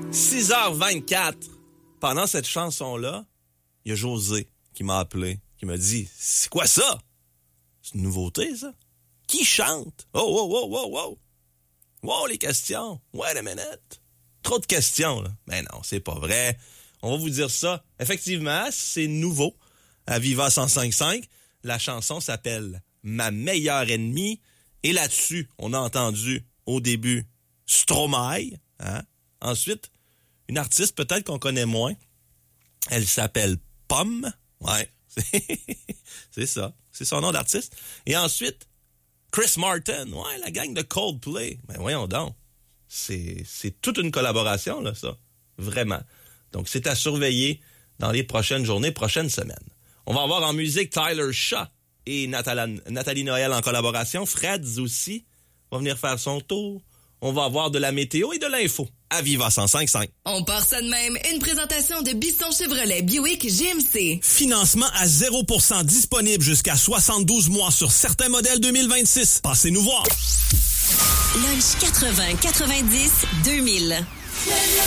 6h24. Pendant cette chanson-là, il y a José qui m'a appelé, qui m'a dit « C'est quoi ça? C'est une nouveauté, ça? Qui chante? Oh! Wow, les questions! Wait a minute! Trop de questions, là. Mais non, c'est pas vrai. On va vous dire ça. Effectivement, c'est nouveau à Viva 105.5. La chanson s'appelle « Ma meilleure ennemie ». Et là-dessus, on a entendu au début Stromae. Hein? Ensuite, une artiste peut-être qu'on connaît moins. Elle s'appelle Pomme. Ouais, c'est ça. C'est son nom d'artiste. Et ensuite, Chris Martin. Ouais, la gang de Coldplay. Ben voyons donc. C'est toute une collaboration, là, ça. Vraiment. Donc, c'est à surveiller dans les prochaines journées, prochaines semaines. On va avoir en musique Tyler Shaw et Nathalie Noël en collaboration. Freds aussi va venir faire son tour. On va avoir de la météo et de l'info à Viva 105.5. On part ça de même. Une présentation de Bisson Chevrolet Buick GMC. Financement à 0% disponible jusqu'à 72 mois sur certains modèles 2026. Passez nous voir. Lunch 80, 90, 2000.